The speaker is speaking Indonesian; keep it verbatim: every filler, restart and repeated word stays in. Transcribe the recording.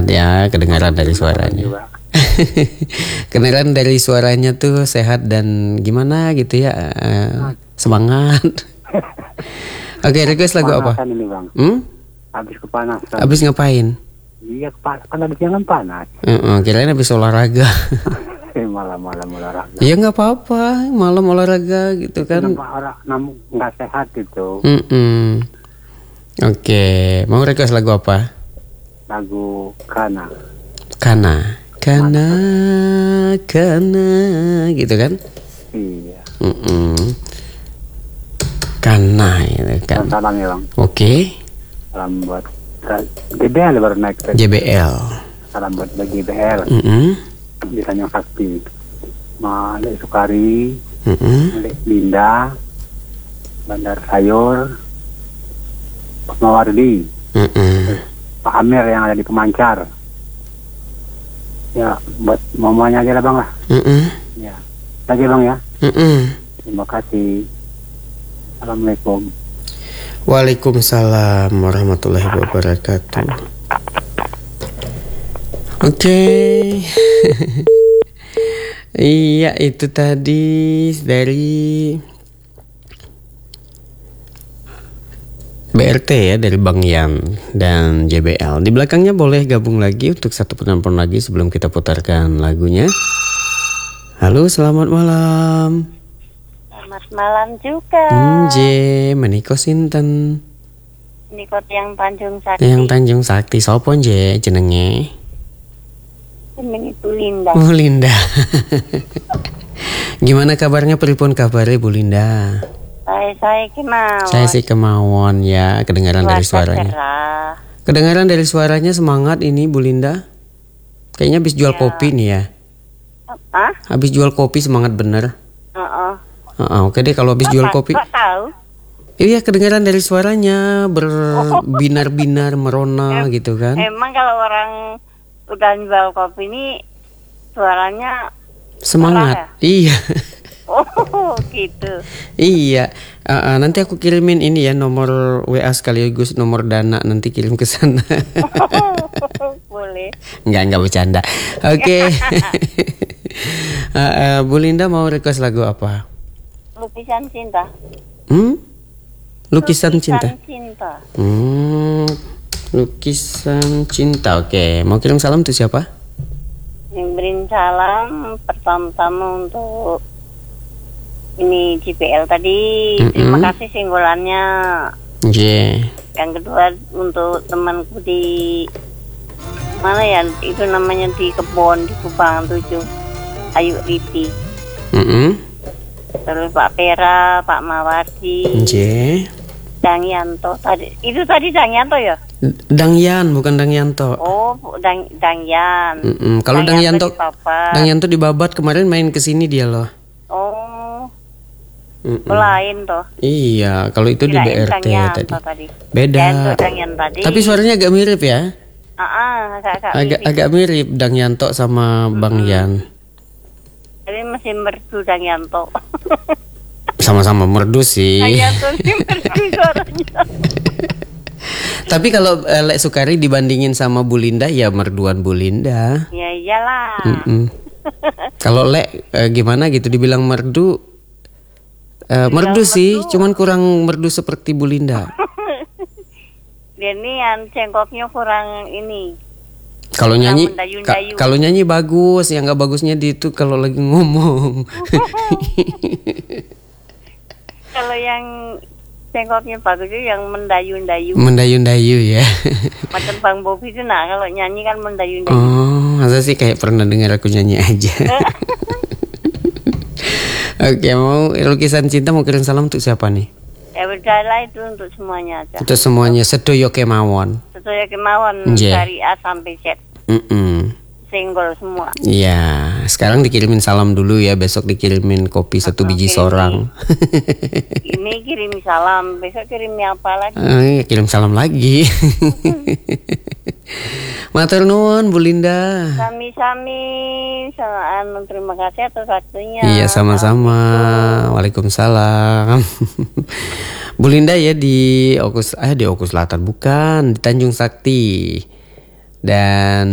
sehat ya, kedengaran dari suaranya. Kedengaran dari suaranya tuh sehat dan gimana gitu ya, uh, semangat. Oke, request lagu apa? Ini, Bang. Hmm? Habis kepanasan. Habis ngapain? Iya, kepanasan, kan habis jangan panas. Uh-uh, kirain habis olahraga. Malam-malam olahraga. Iya nggak apa-apa, malam olahraga gitu kan. Orang nggak sehat gitu. Mm-mm. Oke, mau request lagu apa? Lagu Kana. Kana, Kana, Kana, gitu kan? Iya. Mm-mm. Kana, gitu kan? Salam ya, Bang. Oke. Salam buat J B L baru naik. J B L. Salam buat J B L. Mm-mm. Di Tanjung Sakti, Malek Sukari, Mm-mm. Malek Linda, Bandar Sayur, Pak Mawardi, Mm-mm. Pak Amir yang ada di Pemancar. Ya, buat mamanya aja lah, Bang lah. Mm-mm. Ya, lagi Bang ya. Mm-mm. Terima kasih. Assalamualaikum. Waalaikumsalam warahmatullahi wabarakatuh. Oke. Iya, itu tadi dari B R T ya, dari Bang Yan dan J B L. Di belakangnya boleh gabung lagi untuk satu penonton lagi sebelum kita putarkan lagunya. Halo, selamat malam. Selamat malam juga. J, meniko sinten? Nikot yang Tanjung Sakti. Yang Tanjung Sakti, sopo J jenenge? Jenenge Bu Linda. Bu Linda. Gimana kabarnya, pripun kabare Bu Linda? Saya saya kemauan. Saya sih kemauan ya, kedengaran dari suaranya. Cerah. Kedengaran dari suaranya semangat ini Bu Linda. Kayaknya habis jual ya. kopi nih ya. Hah? Habis jual kopi semangat bener. Uh-uh. Uh-uh, oke deh kalau habis jual kopi. Kok tahu? Iya, kedengaran dari suaranya berbinar-binar merona em, gitu kan. Emang kalau orang udah jual kopi ini suaranya semangat ya? Iya. Oh gitu. Iya, uh, uh, nanti aku kirimin ini ya, nomor W A sekaligus nomor dana, nanti kirim ke sana. Boleh. Enggak, enggak bercanda. Oke. Okay. uh, uh, Bu Linda mau request lagu apa? Lukisan cinta. Hmm? Lukisan, Lukisan cinta. cinta. Hmm, lukisan cinta. Oke, okay. Mau kirim salam tuh siapa? Yang beri salam pertama-tama untuk ini J B L tadi. Mm-mm. Terima kasih singgolannya. Yeah. Yang kedua untuk temanku di mana ya, itu namanya di Kebon di Kubangan tujuh, Ayu Riti. Mm-mm. Terus Pak Pera, Pak Mawardi. Yeah. Dang Yanto tadi. Itu tadi Dang Yanto ya? Dang Yan, bukan Dang Yanto. Oh, Dang Dang Yan. Kalau Dang, Dang Yanto, Yanto Dang Yanto di Babat kemarin main ke sini dia loh. Oh. Mm-mm. Lain toh. Iya, kalau itu di B R T tadi. tadi. Beda. Tadi. Tapi suaranya agak mirip ya? Uh-uh, agak, agak, agak, mirip. agak mirip Dang Yanto sama mm-hmm. Bang Yan. Tapi masih merdu Dang Yanto. Sama-sama merdu sih. Dang Yanto ini merdu suaranya. Tapi kalau uh, Lek Sukari dibandingin sama Bu Linda, ya merduan Bu Linda. Ya iyalah. Kalau Lek uh, gimana gitu dibilang merdu, uh, merdu sih, merdu. Cuman kurang merdu seperti Bu Linda. Dia ini yang cengkoknya kurang ini. Kalau nyanyi, ka- kalau nyanyi bagus, yang nggak bagusnya di itu kalau lagi ngomong. Kalau yang cengkoknya bagus itu yang mendayu-dayu. Mendayu-dayu ya. Macam Bang Bobi itu nah kalau nyanyi kan mendayu-dayu. Oh, masa sih kayak pernah dengar aku nyanyi aja. Oke, mau lukisan cinta mau kirim salam untuk siapa nih? Ya udahlah, itu untuk semuanya aja. Untuk semuanya, sedoyo kemawon. Sedoyo kemawon yeah. Dari A sampai Z. Mm-mm. Single semua. Iya, sekarang dikirimin salam dulu ya, besok dikirimin kopi satu biji okay, sorang. Ini kirim salam, besok kirimnya apa lagi? Eh, kirim salam lagi. Matur nuwun Bu Linda. Sami-sami, anu terima kasih atas waktunya. Iya, sama-sama. Waalaikumsalam. Bu Linda ya di Okus, eh di Okus Selatan bukan, di Tanjung Sakti. Dan